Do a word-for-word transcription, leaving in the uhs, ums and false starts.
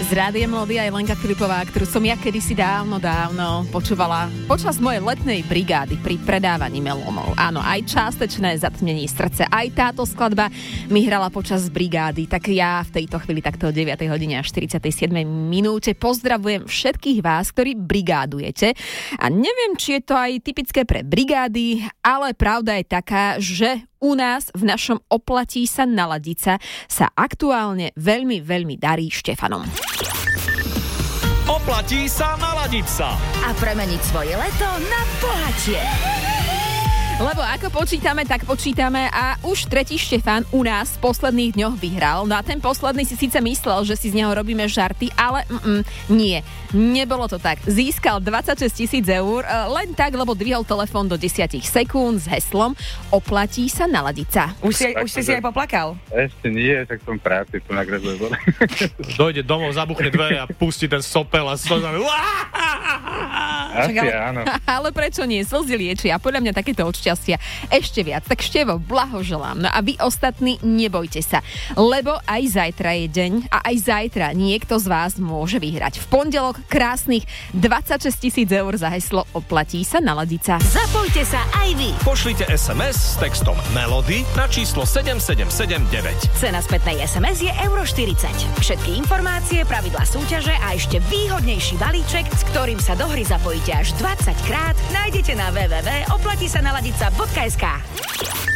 Z Rádia Melody aj Lenka Filipová, ktorú som ja kedysi dávno, dávno počúvala počas mojej letnej brigády pri predávaní melónov. Áno, aj Částečné zatmenie srdce, aj táto skladba mi hrala počas brigády. Tak ja v tejto chvíli takto o deviatej hodine a štyridsiatej siedmej minúte pozdravujem všetkých vás, ktorí brigádujete. A neviem, či je to aj typické pre brigády, ale pravda je taká, že u nás v našom Oplatí sa naladiť sa sa aktuálne veľmi, veľmi darí Štefanom. Oplatí sa naladiť sa a premeniť svoje leto na bohatie. Lebo ako počítame, tak počítame a už tretí Štefan u nás v posledných dňoch vyhral. No a ten posledný si síce myslel, že si z neho robíme žarty, ale mm, nie, nebolo to tak. Získal dvadsaťšesť tisíc eur len tak, lebo dvihol telefón do desať sekúnd s heslom Oplatí sa naladiť sa. Už si, už si, si aj poplakal? Ešte nie, tak som práci tu na Greblevo. Dojde domov, zabuchne dvere a pustí ten sopel a slzami. Asi áno. Ale prečo nie? Slzy liečia. Podľa mňa takéto od šťastia ešte viac. Tak Števo, blahoželám. No a vy ostatní nebojte sa, lebo aj zajtra je deň a aj zajtra niekto z vás môže vyhrať. V pondelok krásnych dvadsaťšesť tisíc eur za heslo Oplatí sa naladiť sa. Zapojte sa aj vy. Pošlite es em es s textom Melody na číslo sedem sedem sedem deväť. Cena spätnej es em es je euro štyridsať. Všetky informácie, pravidlá súťaže a ešte výhodnejší balíček, s ktorým sa do hry zapojíte až dvadsať krát, nájdete na w w w bodka oplatí sa naladiť sa bodka es ká.